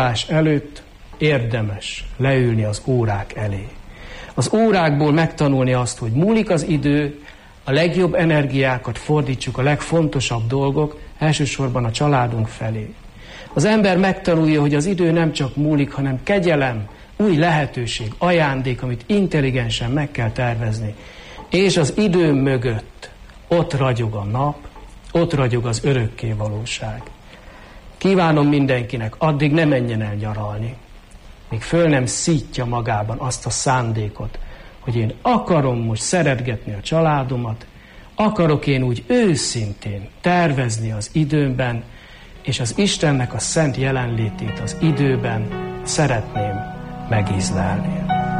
aludás előtt érdemes leülni az órák elé. Az órákból megtanulni azt, hogy múlik az idő, a legjobb energiákat fordítsuk a legfontosabb dolgok, elsősorban a családunk felé. Az ember megtanulja, hogy az idő nem csak múlik, hanem kegyelem, új lehetőség, ajándék, amit intelligensen meg kell tervezni. És az idő mögött ott ragyog a nap, ott ragyog az örökké valóság. Kívánom mindenkinek, addig ne menjen el nyaralni, míg föl nem szítja magában azt a szándékot, hogy én akarom most szeretgetni a családomat, akarok én úgy őszintén tervezni az időmben, és az Istennek a szent jelenlétét az időben szeretném megízlelni.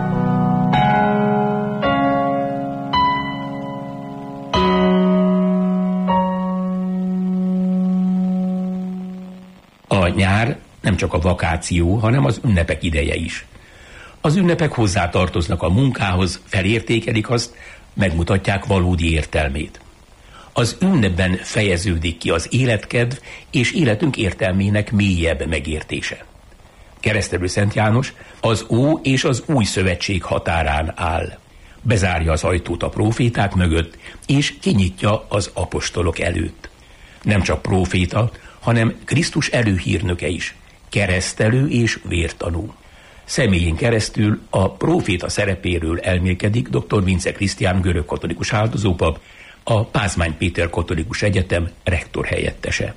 A nyár nem csak a vakáció, hanem az ünnepek ideje is. Az ünnepek hozzátartoznak a munkához, felértékelik azt, megmutatják valódi értelmét. Az ünnepben fejeződik ki az életkedv és életünk értelmének mélyebb megértése. Keresztelő Szent János az Ó és az Új Szövetség határán áll. Bezárja az ajtót a próféták mögött, és kinyitja az apostolok előtt. Nem csak próféta, hanem Krisztus előhírnöke is, keresztelő és vértanú. Személyén keresztül a próféta szerepéről elmélkedik dr. Vince Krisztián görögkatolikus áldozópap, a Pázmány Péter Katolikus Egyetem rektor helyettese.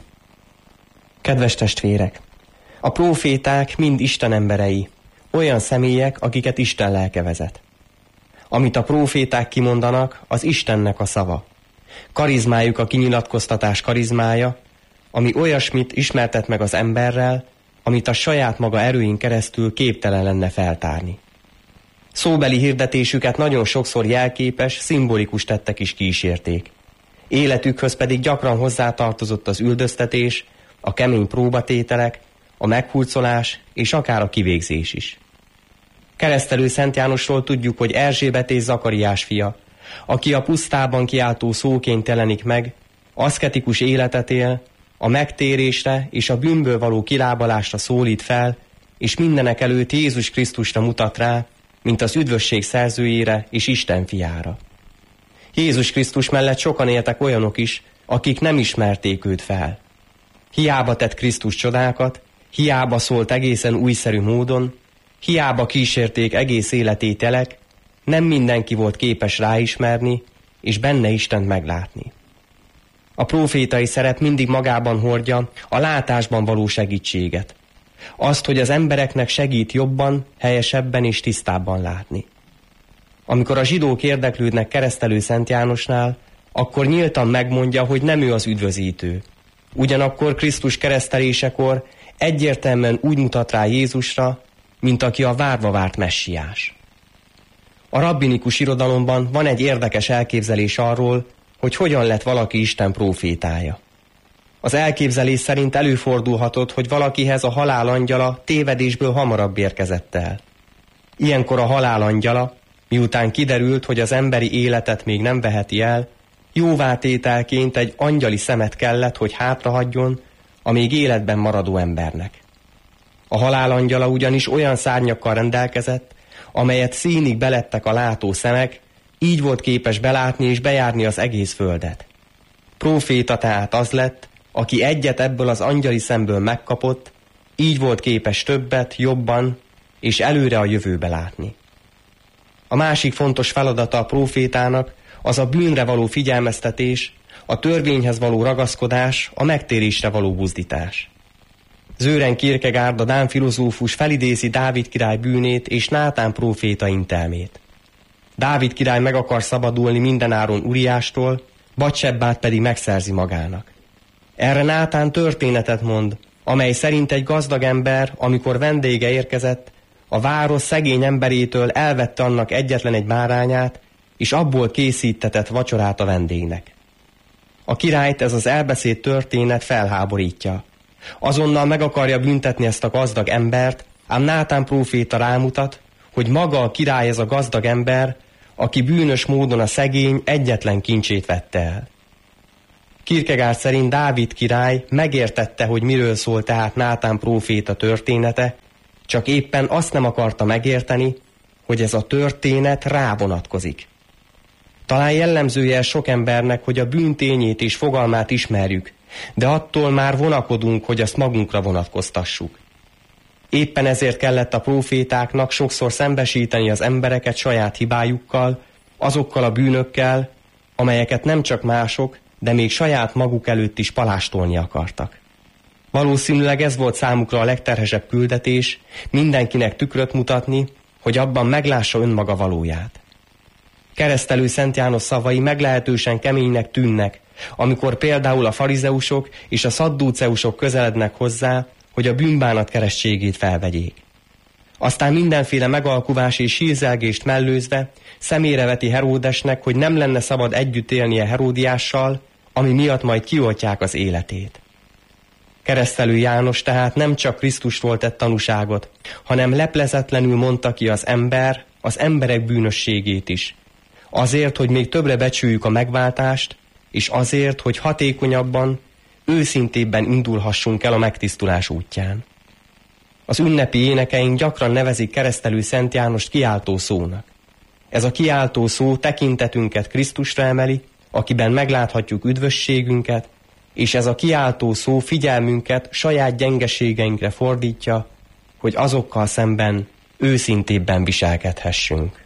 Kedves testvérek! A próféták mind Isten emberei, olyan személyek, akiket Isten lelke vezet. Amit a próféták kimondanak, az Istennek a szava. Karizmájuk a kinyilatkoztatás karizmája, ami olyasmit ismertet meg az emberrel, amit a saját maga erőin keresztül képtelen lenne feltárni. Szóbeli hirdetésüket nagyon sokszor jelképes, szimbolikus tettek is kísérték. Életükhöz pedig gyakran hozzátartozott az üldöztetés, a kemény próbatételek, a meghurcolás és akár a kivégzés is. Keresztelő Szent Jánosról tudjuk, hogy Erzsébet és Zakariás fia, aki a pusztában kiáltó szóként jelenik meg, aszketikus életet él, a megtérésre és a bűnből való kilábalásra szólít fel, és mindenek előtt Jézus Krisztusra mutat rá, mint az üdvösség szerzőjére és Isten fiára. Jézus Krisztus mellett sokan éltek olyanok is, akik nem ismerték őt fel. Hiába tett Krisztus csodákat, hiába szólt egészen újszerű módon, hiába kísérték egész életét jelek, nem mindenki volt képes ráismerni, és benne Istent meglátni. A prófétai szerep mindig magában hordja a látásban való segítséget. Azt, hogy az embereknek segít jobban, helyesebben és tisztábban látni. Amikor a zsidók érdeklődnek Keresztelő Szent Jánosnál, akkor nyíltan megmondja, hogy nem ő az üdvözítő. Ugyanakkor Krisztus keresztelésekor egyértelműen úgy mutat rá Jézusra, mint aki a várva várt messiás. A rabbinikus irodalomban van egy érdekes elképzelés arról, hogy hogyan lett valaki Isten prófétája. Az elképzelés szerint előfordulhatott, hogy valakihez a halál angyala tévedésből hamarabb érkezett el. Ilyenkor a halál angyala, miután kiderült, hogy az emberi életet még nem veheti el, jóvátételként egy angyali szemet kellett, hogy hátrahagyjon a még életben maradó embernek. A halál angyala ugyanis olyan szárnyakkal rendelkezett, amelyet színig belettek a látó szemek, így volt képes belátni és bejárni az egész földet. Próféta tehát az lett, aki egyet ebből az angyali szemből megkapott, így volt képes többet, jobban és előre a jövőbe látni. A másik fontos feladata a prófétának az a bűnre való figyelmeztetés, a törvényhez való ragaszkodás, a megtérésre való buzdítás. Sören Kierkegaard, a dán filozófus felidézi Dávid király bűnét és Nátán próféta intelmét. Dávid király meg akar szabadulni mindenáron Uriástól, Batsebbát pedig megszerzi magának. Erre Nátán történetet mond, amely szerint egy gazdag ember, amikor vendége érkezett, a város szegény emberétől elvette annak egyetlen egy bárányát, és abból készítetett vacsorát a vendégnek. A királyt ez az elbeszélt történet felháborítja. Azonnal meg akarja büntetni ezt a gazdag embert, ám Nátán próféta rámutat, hogy maga a király ez a gazdag ember, aki bűnös módon a szegény egyetlen kincsét vette el. Kierkegaard szerint Dávid király megértette, hogy miről szól tehát Nátán próféta története, csak éppen azt nem akarta megérteni, hogy ez a történet rá vonatkozik. Talán jellemzője sok embernek, hogy a bűn tényét és fogalmát ismerjük, de attól már vonakodunk, hogy azt magunkra vonatkoztassuk. Éppen ezért kellett a prófétáknak sokszor szembesíteni az embereket saját hibájukkal, azokkal a bűnökkel, amelyeket nem csak mások, de még saját maguk előtt is palástolni akartak. Valószínűleg ez volt számukra a legterhesebb küldetés, mindenkinek tükröt mutatni, hogy abban meglássa önmaga valóját. Keresztelő Szent János szavai meglehetősen keménynek tűnnek, amikor például a farizeusok és a szaddúceusok közelednek hozzá, hogy a bűnbánat keresztségét felvegyék. Aztán mindenféle megalkuvás és sírzelgést mellőzve szemére veti Heródesnek, hogy nem lenne szabad együtt élnie Heródiással, ami miatt majd kioltják az életét. Keresztelő János tehát nem csak Krisztusról tett tanúságot, hanem leplezetlenül mondta ki az emberek bűnösségét is. Azért, hogy még többre becsüljük a megváltást, és azért, hogy hatékonyabban, őszintébben indulhassunk el a megtisztulás útján. Az ünnepi énekeink gyakran nevezik Keresztelő Szent Jánost kiáltó szónak. Ez a kiáltó szó tekintetünket Krisztusra emeli, akiben megláthatjuk üdvösségünket, és ez a kiáltó szó figyelmünket saját gyengeségeinkre fordítja, hogy azokkal szemben őszintébben viselkedhessünk.